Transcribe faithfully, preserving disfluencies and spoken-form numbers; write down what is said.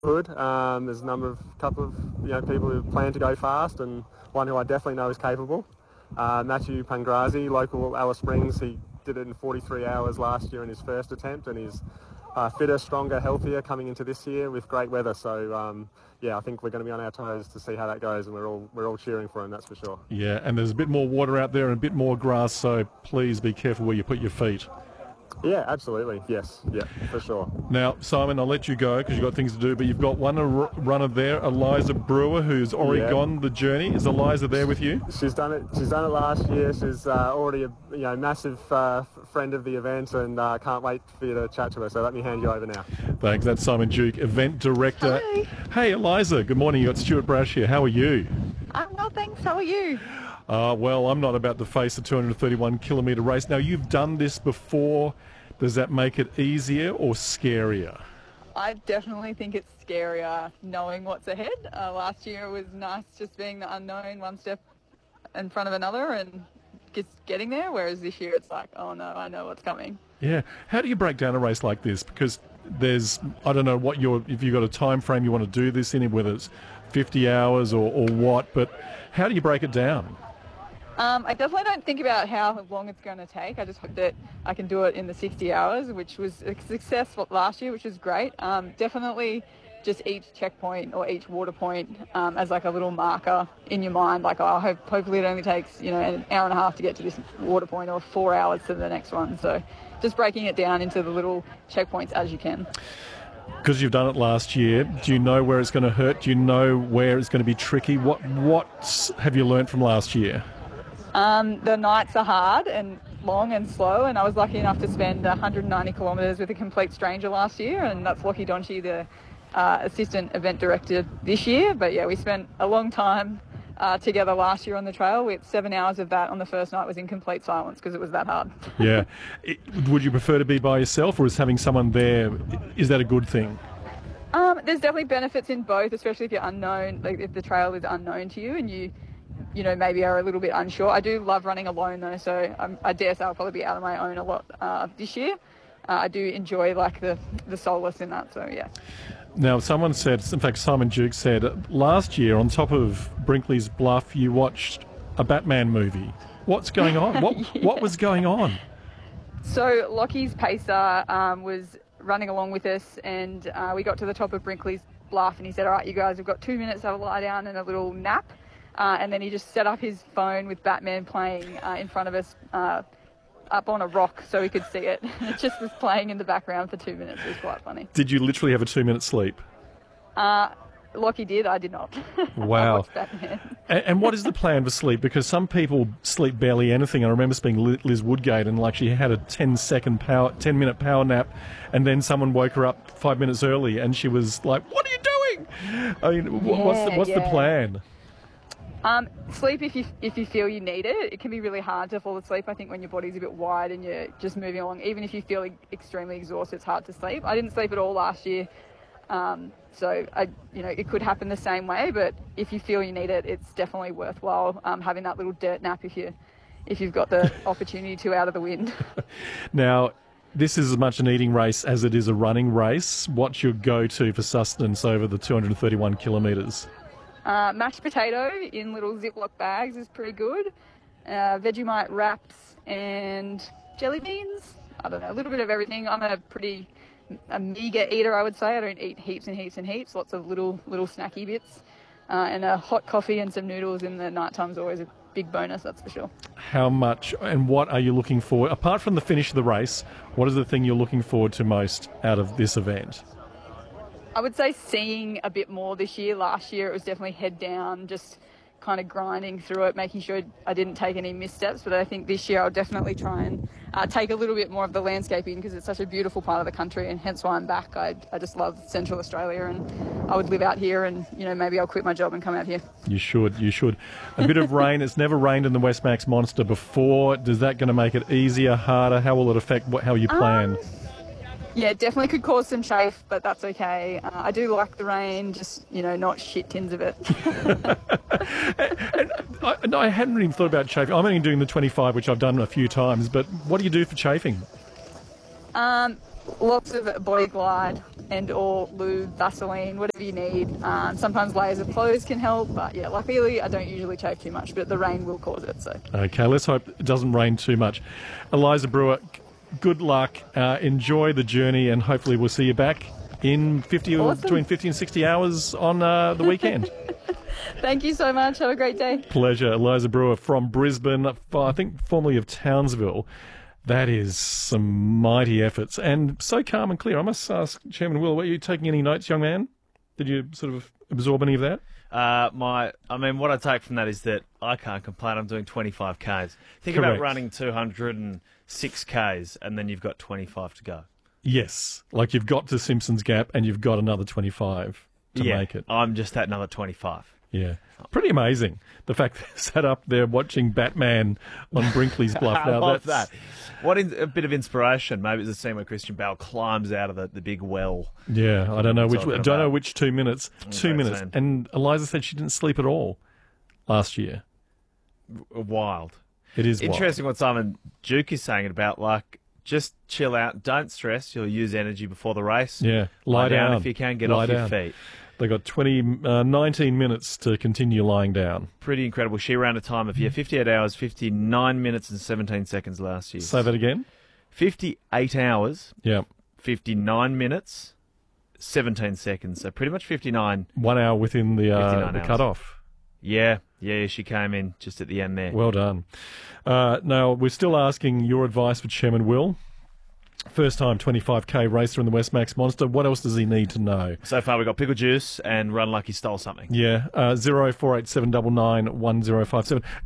good. Um, there's a number of couple of you know people who plan to go fast, and one who I definitely know is capable. Uh, Matthew Pangrazi, local Alice Springs, he did it in forty-three hours last year in his first attempt, and he's uh, fitter, stronger, healthier coming into this year with great weather. So um, yeah, I think we're going to be on our toes to see how that goes, and we're all we're all cheering for him, that's for sure. Yeah, and there's a bit more water out there and a bit more grass, so please be careful where you put your feet. Yeah, absolutely. Yes, yeah, for sure. Now, Simon, I'll let you go because you've got things to do, but you've got one r- runner there, Eliza Brewer, who's already Yeah. gone the journey. Is Eliza there with you? She's done it. She's done it last year. She's uh, already a you know massive uh, f- friend of the event, and uh, can't wait for you to chat to her. So let me hand you over now. Thanks. That's Simon Duke, event director. Hi. Hey, Eliza. Good morning. You got Stuart Brash here. How are you? I'm well, thanks. How are you? Uh, well, I'm not about to face a two hundred thirty-one kilometre race. Now, you've done this before. Does that make it easier or scarier? I definitely think it's scarier knowing what's ahead. Uh, last year it was nice just being the unknown, one step in front of another and just getting there, whereas this year it's like, oh no, I know what's coming. Yeah. How do you break down a race like this? Because there's, I don't know what your, if you've got a time frame you want to do this in, whether it's fifty hours or, or what, but how do you break it down? Um, I definitely don't think about how long it's going to take. I just hope that I can do it in the sixty hours, which was a success last year, which was great. Um, definitely just each checkpoint or each water point um, as like a little marker in your mind. Like, oh, I hope, hopefully it only takes, you know, an hour and a half to get to this water point or four hours to the next one. So just breaking it down into the little checkpoints as you can. Because you've done it last year, do you know where it's going to hurt? Do you know where it's going to be tricky? What What have you learnt from last year? Um, the nights are hard and long and slow, and I was lucky enough to spend one hundred ninety kilometres with a complete stranger last year, and that's Lockie Donchy, the uh, assistant event director this year. But yeah, we spent a long time uh, together last year on the trail. With seven hours of that on the first night was in complete silence because it was that hard. Yeah. It, would you prefer to be by yourself, or is having someone there, is that a good thing? Um, there's definitely benefits in both, especially if you're unknown, like if the trail is unknown to you and you you know, maybe are a little bit unsure. I do love running alone though, so um, I dare say I'll probably be out on my own a lot uh, this year. Uh, I do enjoy like the, the solace in that, so yeah. Now, someone said, in fact, Simon Duke said, last year on top of Brinkley's Bluff, you watched a Batman movie. What's going on? What Yeah. What was going on? So Lockie's pacer um, was running along with us, and uh, we got to the top of Brinkley's Bluff, and he said, all right, you guys have got two minutes to have a lie down and a little nap. Uh, and then he just set up his phone with Batman playing uh, in front of us uh, up on a rock so we could see it. It just was playing in the background for two minutes. It was quite funny. Did you literally have a two-minute sleep? Uh, Lockie did, I did not. Wow. I watched Batman. And, and what is the plan for sleep? Because some people sleep barely anything. I remember seeing Liz Woodgate, and like she had a ten-second power, ten-minute power nap, and then someone woke her up five minutes early, and she was like, "What are you doing?" I mean, wh- Yeah, what's the, what's yeah. the plan? Um, sleep if you if you feel you need it. It can be really hard to fall asleep, I think, when your body's a bit wide and you're just moving along. Even if you feel extremely exhausted, it's hard to sleep. I didn't sleep at all last year, um, so I, you know, it could happen the same way. But if you feel you need it, it's definitely worthwhile um, having that little dirt nap if you if you've got the opportunity to out of the wind. Now, this is as much an eating race as it is a running race. What's your go-to for sustenance over the two hundred thirty-one kilometres? Uh, mashed potato in little Ziploc bags is pretty good. Uh, Vegemite wraps and jelly beans. I don't know, a little bit of everything. I'm a pretty a meager eater, I would say. I don't eat heaps and heaps and heaps. Lots of little little snacky bits. Uh, and a hot coffee and some noodles in the night time is always a big bonus, that's for sure. How much and what are you looking for? Apart from the finish of the race, what is the thing you're looking forward to most out of this event? I would say seeing a bit more this year. Last year it was definitely head down, just kind of grinding through it, making sure I didn't take any missteps. But I think this year I'll definitely try and uh, take a little bit more of the landscaping because it's such a beautiful part of the country, and hence why I'm back. I, I just love Central Australia, and I would live out here, and you know maybe I'll quit my job and come out here. You should, you should. A bit of rain. It's never rained in the Westmax Monster before. Is that going to make it easier, harder? How will it affect what, how you plan? Um, Yeah, definitely could cause some chafe, but that's okay. Uh, I do like the rain, just, you know, not shit tins of it. and I, no, I hadn't really thought about chafing. I'm only doing the twenty-five, which I've done a few times, but what do you do for chafing? Um, lots of body glide and or lube, Vaseline, whatever you need. Um, sometimes layers of clothes can help, but yeah, luckily I don't usually chafe too much, but the rain will cause it. So Okay, let's hope it doesn't rain too much. Eliza Brewer, good luck. Uh, enjoy the journey, and hopefully we'll see you back in fifty or Awesome. between fifty and sixty hours on uh, the weekend. thank you so much. Have a great day. Pleasure. Eliza Brewer from Brisbane, I think formerly of Townsville. That is some mighty efforts, and so calm and clear. I must ask Chairman Will, were you taking any notes, young man? Did you sort of absorb any of that? Uh, my, I mean, what I take from that is that I can't complain. I'm doing twenty-five kays. Think Correct. about running two hundred six kays, and then you've got twenty-five to go. Yes, like you've got to Simpsons Gap, and you've got another twenty-five to yeah, make it. I'm just at another twenty-five. Yeah, pretty amazing. The fact that sat up there watching Batman on Brinkley's Bluff. I Now, love that's, that. What in, a bit of inspiration. Maybe it's the scene where Christian Bale climbs out of the, the big well. Yeah, I don't know which. I Talking don't know about- which two minutes. Two great minutes. scene. And Eliza said she didn't sleep at all last year. Wild. It is wild. Interesting what Simon Duke is saying about, like, just chill out, don't stress. You'll use energy before the race. Yeah, lie, Lie down if you can, get Lie off down. your feet. They got twenty, uh, nineteen minutes to continue lying down. Pretty incredible. She ran a time of, yeah, fifty-eight hours, fifty-nine minutes and seventeen seconds last year. Say that again. fifty-eight hours, Yeah, fifty-nine minutes, seventeen seconds. So pretty much fifty-nine. one hour within the uh, fifty-nine the hours. cutoff. Yeah, yeah, she came in just at the end there. Well done. Uh, now, we're still asking your advice for Chairman Will. First time twenty-five K racer in the Westmax Monster. What else does he need to know? So far, we've got Pickle Juice and Run Like He Stole Something. Yeah, uh, zero four eight seven nine nine one zero five seven.